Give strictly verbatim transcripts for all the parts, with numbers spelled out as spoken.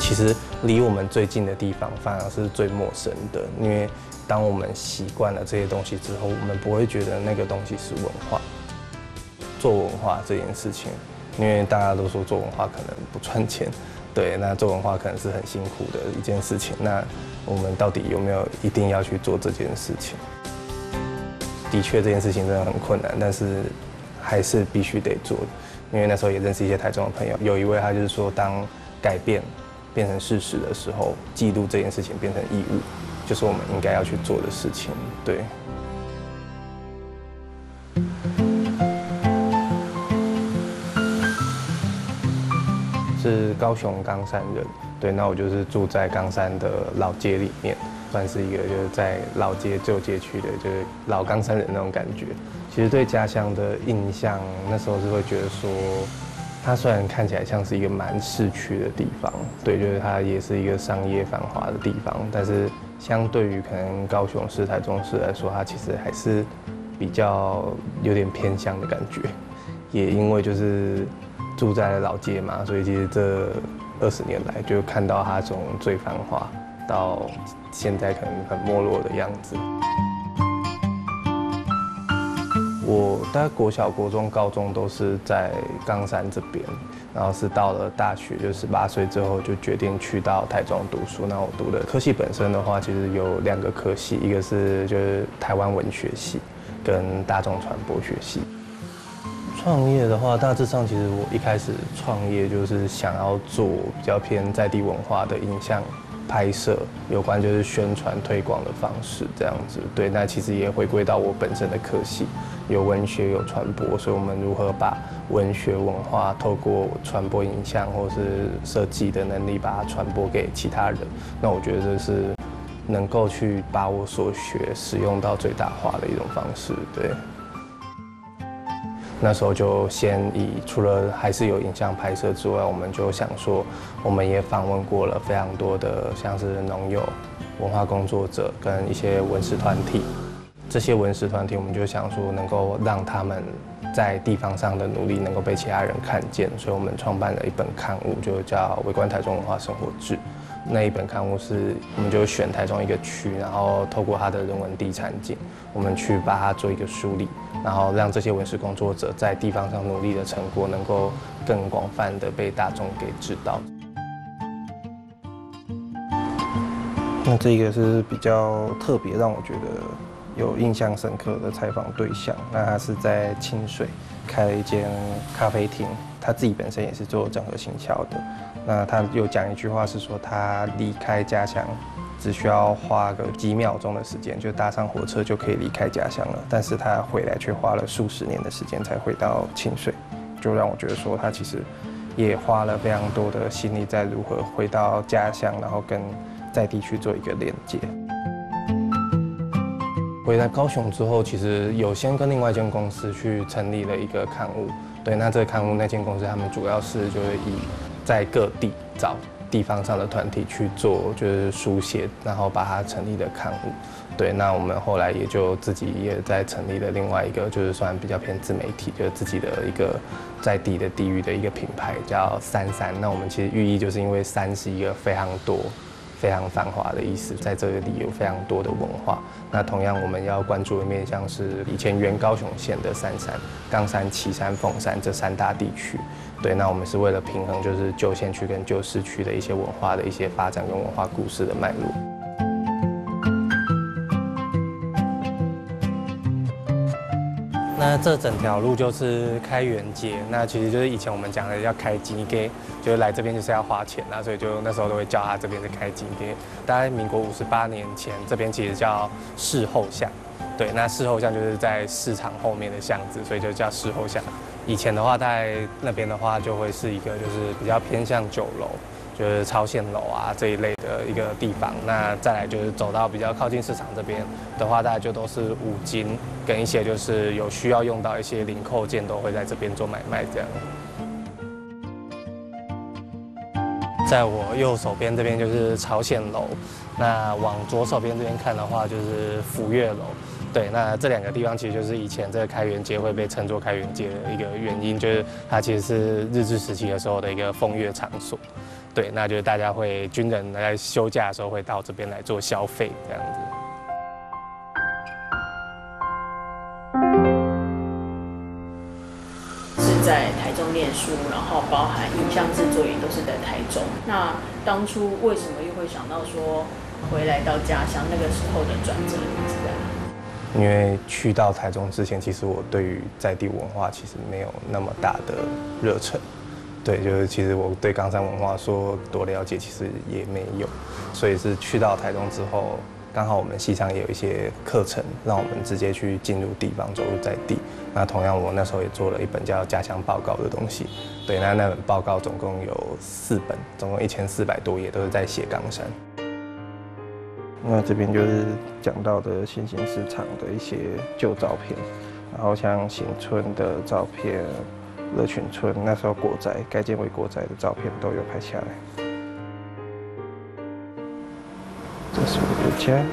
其实离我们最近的地方反而是最陌生的，因为当我们习惯了这些东西之后，我们不会觉得那个东西是文化。做文化这件事情，因为大家都说做文化可能不赚钱，对，那做文化可能是很辛苦的一件事情。那我们到底有没有一定要去做这件事情？的确，这件事情真的很困难，但是还是必须得做的。因为那时候也认识一些台中的朋友，有一位他就是说，当改变变成事实的时候，记录这件事情变成义务，就是我们应该要去做的事情。对。是高雄冈山人，对，那我就是住在冈山的老街里面，算是一个就是在老街旧街区的，就是老冈山人那种感觉。其实对家乡的印象，那时候是会觉得说，它虽然看起来像是一个蛮市区的地方，对，就是它也是一个商业繁华的地方，但是相对于可能高雄市、台中市来说，它其实还是比较有点偏乡的感觉。也因为就是住在老街嘛，所以其实这二十年来就看到它从最繁华到现在可能很没落的样子。我大概国小、国中、高中都是在冈山这边，然后是到了大学，就十八岁之后就决定去到台中读书。那我读的科系本身的话，其实有两个科系，一个是就是台湾文学系跟大众传播学系。创业的话，大致上其实我一开始创业就是想要做比较偏在地文化的影像拍摄，有关就是宣传推广的方式这样子。对，那其实也回归到我本身的科系，有文学有传播，所以我们如何把文学文化透过传播影像或是设计的能力，把它传播给其他人。那我觉得这是能够去把我所学使用到最大化的一种方式。对。那时候就先以除了还是有影像拍摄之外，我们就想说，我们也访问过了非常多的像是农友、文化工作者跟一些文史团体。这些文史团体，我们就想说能够让他们在地方上的努力能够被其他人看见，所以我们创办了一本刊物，就叫《微观台中文化生活志》。那一本刊物是，我们就选台中一个区，然后透过它的人文地产景，我们去把它做一个梳理，然后让这些文史工作者在地方上努力的成果，能够更广泛的被大众给知道。那这个是比较特别，让我觉得有印象深刻的采访对象。那他是在清水开了一间咖啡厅，他自己本身也是做整合行销的。那他有讲一句话是说，他离开家乡只需要花个几秒钟的时间，就搭上火车就可以离开家乡了。但是他回来却花了数十年的时间才回到清水，就让我觉得说他其实也花了非常多的心力在如何回到家乡，然后跟在地去做一个连接。回来高雄之后，其实有先跟另外一间公司去成立了一个刊物。对，那这个刊物那间公司他们主要是就是以在各地找地方上的团体去做就是书写，然后把它成立的刊物。对，那我们后来也就自己也在成立了另外一个就是算比较偏自媒体，就是自己的一个在地的地域的一个品牌叫三三。那我们其实寓意就是因为三是一个非常多非常繁华的意思，在这里有非常多的文化。那同样我们要关注的面向是以前原高雄县的三山、冈山、旗山、凤山这三大地区。对，那我们是为了平衡就是旧县区跟旧市区的一些文化的一些发展跟文化故事的脉络。那这整条路就是开元街，那其实就是以前我们讲的叫开金街，就是来这边就是要花钱啊，所以就那时候都会叫它这边是开金街。大概民国五十八年前，这边其实叫市后巷，对，那市后巷就是在市场后面的巷子，所以就叫市后巷。以前的话，在那边的话就会是一个就是比较偏向酒楼，就是超线楼啊这一类的一个地方。那再来就是走到比较靠近市场这边的话，大概就都是五金跟一些就是有需要用到一些零扣件都会在这边做买卖这样。在我右手边这边就是朝鲜楼，那往左手边这边看的话就是福月楼。 对，那这两个地方其实就是以前这个开元街会被称作开元街的一个原因，就是它其实是日治时期的时候的一个风月场所。对，那就是大家会军人在休假的时候会到这边来做消费这样子。 是在台中念书，然后包含影像制作也都是在台中。那当初为什么又会想到说回来到家乡？那个时候的转折你知道？ 因为去到台中之前，其实我对于在地文化其实没有那么大的热忱。对，就是其实我对冈山文化说多了解，其实也没有。所以是去到台中之后，刚好我们系上也有一些课程，让我们直接去进入地方，走入在地。那同样，我那时候也做了一本叫《家乡报告》的东西。对，那那本报告总共有四本，总共一千四百多页，都是在写冈山。那这边就是讲到的新兴市场的一些旧照片，然后像新村的照片、乐群村那时候国宅改建为国宅的照片都有拍下来。这是我的家。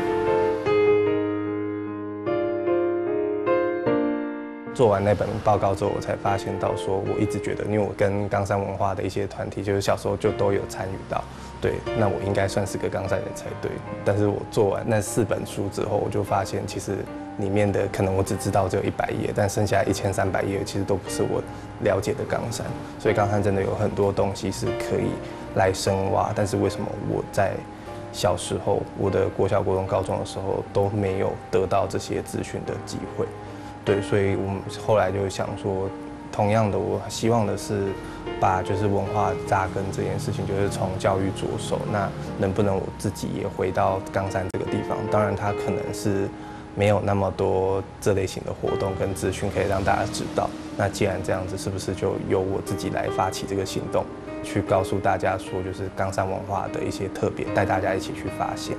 做完那本报告之后，我才发现到说，我一直觉得，因为我跟冈山文化的一些团体，就是小时候就都有参与到，对，那我应该算是个冈山人才对。但是我做完那四本书之后，我就发现，其实里面的可能我只知道只有一百页，但剩下一千三百页其实都不是我了解的冈山。所以冈山真的有很多东西是可以来深挖，但是为什么我在小时候，我的国小、国中、高中的时候都没有得到这些资讯的机会？对，所以我们后来就想说，同样的，我希望的是把就是文化扎根这件事情，就是从教育着手。那能不能我自己也回到冈山这个地方？当然，它可能是没有那么多这类型的活动跟资讯可以让大家知道。那既然这样子，是不是就由我自己来发起这个行动，去告诉大家说，就是冈山文化的一些特别，带大家一起去发现。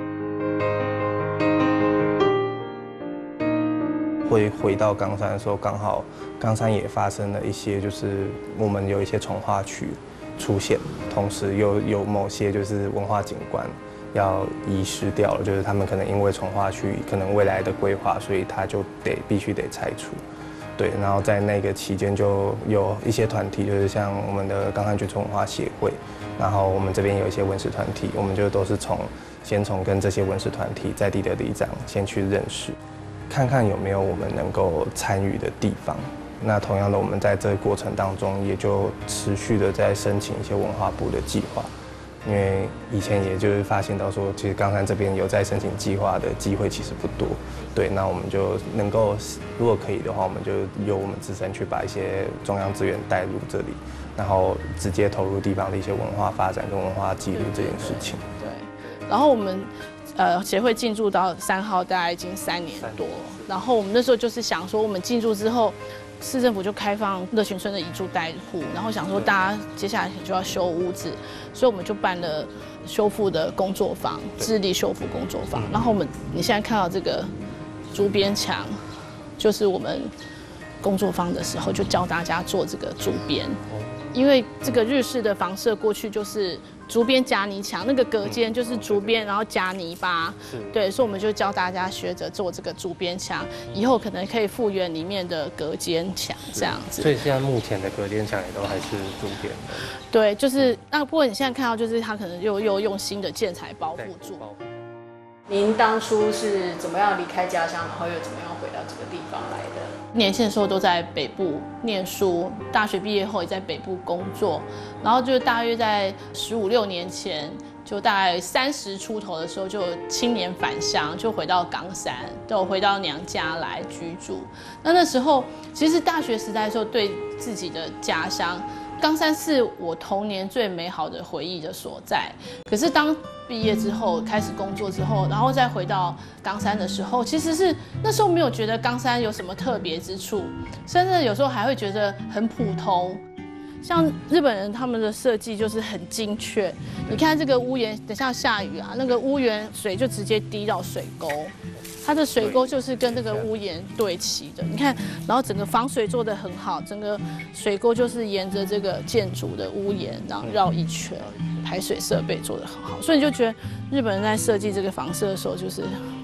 会回到冈山的时候，刚好冈山也发生了一些，就是我们有一些重化区出现，同时又有某些就是文化景观要遗失掉了，就是他们可能因为重化区可能未来的规划，所以他就得必须得拆除。对，然后在那个期间就有一些团体，就是像我们的冈山眷村文化协会，然后我们这边有一些文史团体，我们就都是从先从跟这些文史团体在地的里长先去认识。看看有没有我们能够参与的地方。那同样的，我们在这个过程当中，也就持续的在申请一些文化部的计划，因为以前也就是发现到说，其实冈山这边有在申请计划的机会其实不多。对，那我们就能够，如果可以的话，我们就由我们自身去把一些中央资源带入这里，然后直接投入地方的一些文化发展跟文化记录这件事情。 对，然后我们。呃，协会进驻到三号大概已经三年多，然后我们那时候就是想说，我们进驻之后，市政府就开放乐群村的移住代户，然后想说大家接下来就要修屋子，所以我们就办了修复的工作坊，致力修复工作坊。然后我们你现在看到这个竹边墙，就是我们工作坊的时候就教大家做这个竹边，因为这个日式的房舍过去就是竹边夹泥墙，那个隔间就是竹边，然后夹泥巴，对，所以我们就教大家学着做这个竹边墙，以后可能可以复原里面的隔间墙这样子。 所以现在目前的隔间墙也都还是竹边的。 对，就是那不过你现在看到就是它可能又又用新的建材包覆住。 您当初是怎么样离开家乡，然后又怎么样回到这个地方来的？ 年轻的时候都在北部念书，大学毕业后也在北部工作，然后就大约在十五六年前，就大概三十出头的时候，就青年返乡，就回到冈山，都回到娘家来居住。那那时候其实大学时代的时候，对自己的家乡。冈山是我童年最美好的回忆的所在。可是当毕业之后，开始工作之后，然后再回到冈山的时候，其实是那时候没有觉得冈山有什么特别之处，甚至有时候还会觉得很普通。像日本人他们的设计就是很精确，你看这个屋檐，等下下雨啊，那个屋檐水就直接滴到水沟。它的水沟就是跟那个屋檐对齐的，你看，然后整个防水做得很好，整个水沟就是沿着这个建筑的屋檐，然后绕一圈，排水设备做得很好，所以你就觉得日本人在设计这个房舍的时候，就是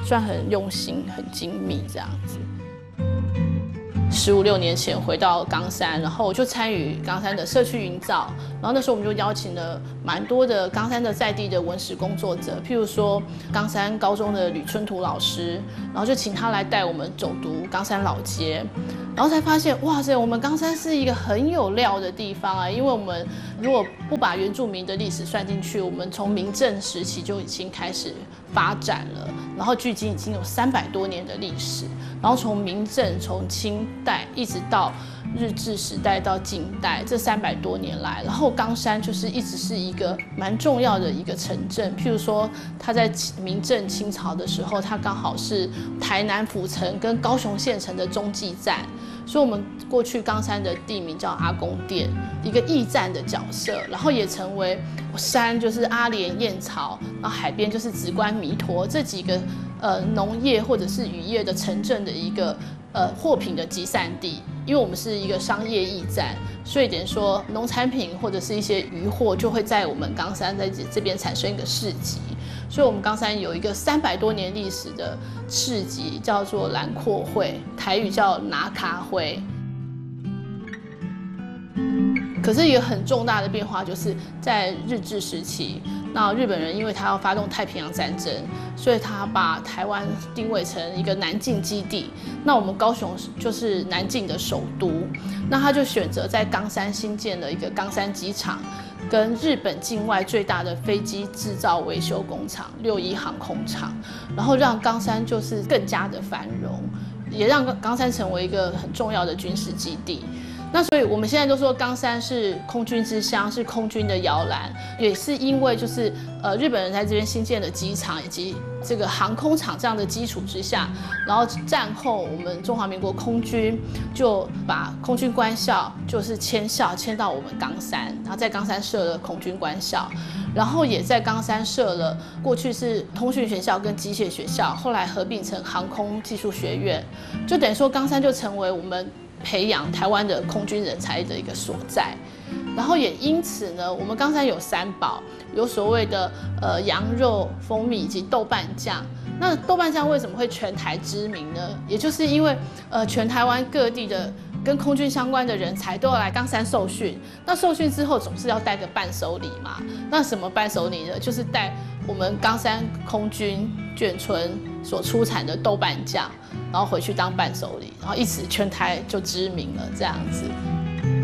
算很用心、很精密这样子。十五六年前回到冈山，然后我就参与冈山的社区营造，然后那时候我们就邀请了蛮多的冈山的在地的文史工作者，譬如说冈山高中的吕春图老师，然后就请他来带我们走读冈山老街，然后才发现哇塞，我们冈山是一个很有料的地方啊！因为我们如果不把原住民的历史算进去，我们从明郑时期就已经开始发展了，然后距今已经有三百多年的历史。然后从明郑、从清代一直到日治时代到近代，这三百多年来，然后冈山就是一直是一个蛮重要的一个城镇。譬如说，它在明郑清朝的时候，它刚好是台南府城跟高雄县城的中继站，所以我们过去冈山的地名叫阿公店，一个驿站的角色，然后也成为山就是阿莲燕巢，然后海边就是直关弥陀这几个。呃，农业或者是渔业的城镇的一个呃货品的集散地，因为我们是一个商业驿站，所以等于说农产品或者是一些渔货就会在我们冈山在这边产生一个市集，所以我们冈山有一个三百多年历史的市集，叫做兰阔会，台语叫拿卡会。可是一个很重大的变化，就是在日治时期，那日本人因为他要发动太平洋战争，所以他把台湾定位成一个南进基地。那我们高雄就是南进的首都，那他就选择在冈山新建了一个冈山机场，跟日本境外最大的飞机制造维修工厂六一航空厂，然后让冈山就是更加的繁荣，也让冈山成为一个很重要的军事基地。那所以我们现在都说冈山是空军之乡，是空军的摇篮，也是因为就是呃日本人在这边新建的机场以及这个航空厂这样的基础之下，然后战后我们中华民国空军就把空军官校就是迁校迁到我们冈山，然后在冈山设了空军官校，然后也在冈山设了过去是通讯学校跟机械学校，后来合并成航空技术学院，就等于说冈山就成为我们培养台湾的空军人才的一个所在。然后也因此呢，我们冈山有三宝，有所谓的呃羊肉、蜂蜜以及豆瓣酱。那豆瓣酱为什么会全台知名呢？也就是因为呃全台湾各地的跟空军相关的人才都要来冈山受训，那受训之后总是要带个伴手礼嘛。那什么伴手礼呢？就是带我们冈山空军眷村所出产的豆瓣酱，然后回去当伴手礼，然后一直全台就知名了这样子。